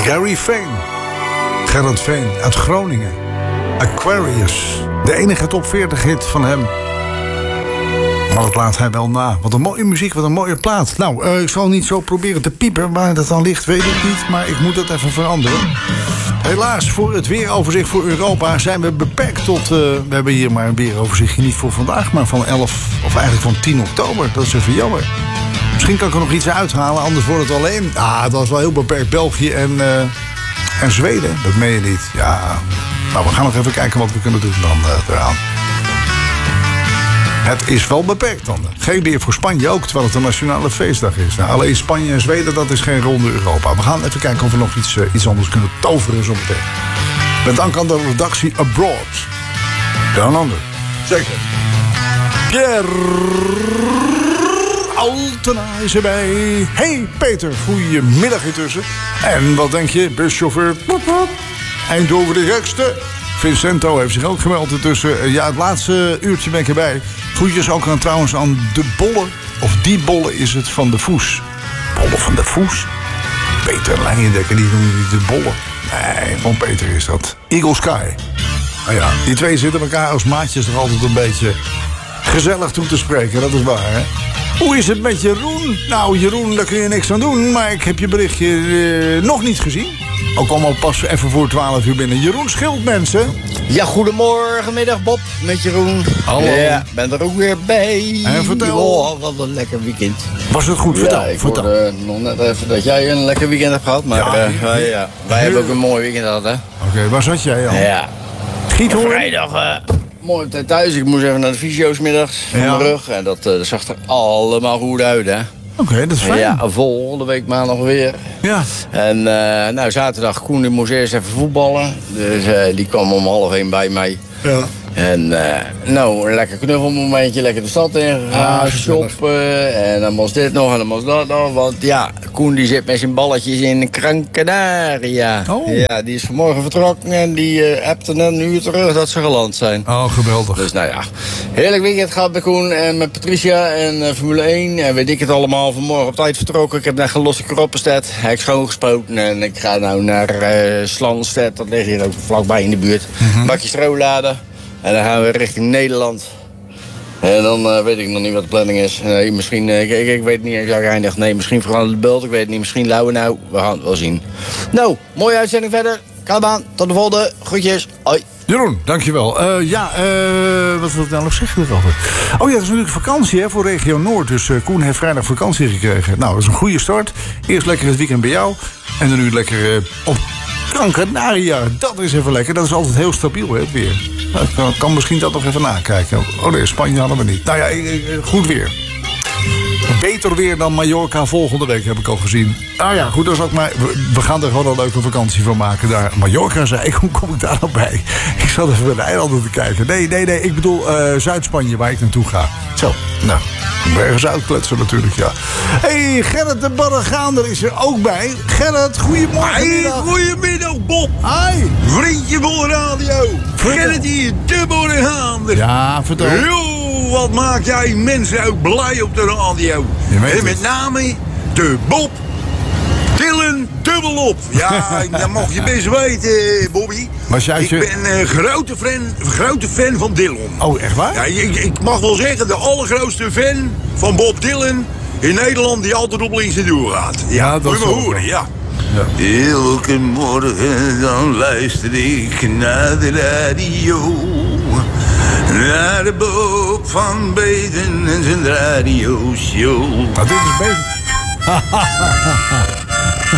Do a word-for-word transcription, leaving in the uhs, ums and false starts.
Gary Veen. Gerrit Veen uit Groningen. Aquarius. De enige top veertig hit van hem. Maar dat laat hij wel na. Wat een mooie muziek, wat een mooie plaat. Nou, uh, ik zal niet zo proberen te piepen. Waar dat dan ligt, weet ik niet. Maar ik moet dat even veranderen. Helaas, voor het weeroverzicht voor Europa zijn we beperkt tot... Uh, we hebben hier maar een weeroverzichtje niet voor vandaag... maar van elf, of eigenlijk van tien oktober. Dat is even jammer. Misschien kan ik er nog iets uithalen, anders wordt het alleen... Ah, het was wel heel beperkt. België en, uh, en Zweden, dat meen je niet. Ja, nou, we gaan nog even kijken wat we kunnen doen dan uh, eraan. Het is wel beperkt dan. Geen weer voor Spanje ook, terwijl het een nationale feestdag is. Nou, alleen Spanje en Zweden, dat is geen ronde Europa. We gaan even kijken of we nog iets, uh, iets anders kunnen toveren zo meteen. Met dank aan de redactie Abroad. Down Under. Zeker. Pierre Altena is erbij. Hey Peter, goedemiddag intussen. En wat denk je, buschauffeur Eindhoven de gekste. Vincento heeft zich ook gemeld intussen. Ja, het laatste uurtje ben ik erbij. Groetjes ook aan, trouwens aan de Bolle. Of die Bolle is het van de Voes. Bolle van de Voes? Peter Leijendekker, die noemt niet de Bolle. Nee, van Peter is dat. Eagle Sky. Nou ja, die twee zitten elkaar als maatjes toch altijd een beetje gezellig toe te spreken. Dat is waar, hè? Hoe is het met Jeroen? Nou, Jeroen, daar kun je niks aan doen. Maar ik heb je berichtje uh, nog niet gezien. Ook allemaal pas even voor twaalf uur binnen. Jeroen Schild, mensen. Ja, goedemorgen, middag Bob, met Jeroen. Hallo. Ja, ben er ook weer bij. En vertel. Oh, wat een lekker weekend. Was het goed? Vertel. Ja, ik vertel. hoorde uh, nog net even dat jij een lekker weekend hebt gehad. Maar Ja, uh, wij, ja, wij hebben ook een mooi weekend gehad, hè. Oké, okay, waar zat jij al? Ja. Giethoorn? Vrijdag, uh, mooi op tijd thuis. Ik moest even naar de fysio's middags van Ja. mijn rug. En dat, uh, dat zag er allemaal goed uit, hè. Oké, okay, dat is fijn. Ja, volgende week maandag weer. Ja. En uh, nou, zaterdag, Koen die moest eerst even voetballen. Dus uh, die kwam om half één bij mij. Ja. En uh, nou, een lekker knuffelmomentje, lekker de stad in gegaan, Ah, shoppen. En dan moest dit nog en dan moest dat nog. Want ja, Koen die zit met zijn balletjes in Gran Canaria. Oh. Ja, die is vanmorgen vertrokken en die uh, appte net een uur terug dat ze geland zijn. Oh, geweldig. Dus nou ja, heerlijk weekend gehad met Koen en met Patricia en uh, Formule één. En weet ik het allemaal, vanmorgen op tijd vertrokken. Ik heb naar geloste Kroppenstedt, heb ik schoongespoten. En ik ga nou naar uh, Slanstedt, dat ligt hier ook vlakbij in de buurt. Mm-hmm. Bakje stro laden. En dan gaan we richting Nederland. En dan uh, weet ik nog niet wat de planning is. Nee, misschien, uh, ik, ik, ik weet niet eens waar ik eindig. Nee, misschien vooral de Bult, ik weet het niet. Misschien Lauwenau, we gaan het wel zien. Nou, mooie uitzending verder. Kalbaan, tot de volgende. Groetjes, hoi. Jeroen, dankjewel. Uh, ja, uh, wat wil ik nou nog zeggen erover? Oh ja, het is natuurlijk vakantie hè, voor Regio Noord. Dus uh, Koen heeft vrijdag vakantie gekregen. Nou, dat is een goede start. Eerst lekker het weekend bij jou. En dan nu lekker uh, op Gran Canaria. Dat is even lekker. Dat is altijd heel stabiel, hè, het weer. Ik kan misschien dat nog even nakijken. Oh nee, Spanje hadden we niet. Nou ja, goed weer. Beter weer dan Mallorca volgende week, heb ik al gezien. Nou ja, goed, dat is ook maar. We gaan er gewoon een leuke vakantie van maken daar. Mallorca zei ik, hoe kom ik daar nou bij? Ik zat even bij de eilanden te kijken. Nee, nee, nee, ik bedoel uh, Zuid-Spanje, waar ik naartoe ga. Zo, nou, ergens uitkletsen natuurlijk, ja. Hé, hey, Gerrit de Barregaander is er ook bij. Gerrit, goedemorgen. Hey, goedemiddag, Bob. Hi. Vriendje van de radio. Gerrit hier, de Barregaander. Ja, vertel. Yo, wat maak jij mensen ook blij op de radio. En met name de Bob Dylan dubbelop. Ja, dat mag je best weten, Bobby. Was jij ik je... ben een grote fan, grote fan van Dylan. Oh, echt waar? Ja, ik, ik mag wel zeggen, de allergrootste fan van Bob Dylan in Nederland die altijd op links en door gaat. Ja, ja, dat moet je maar horen, ja. Ja. Elke morgen dan luister ik naar de radio. Naar de Bob van Beden en zijn radioshow. Nou, dit is beter.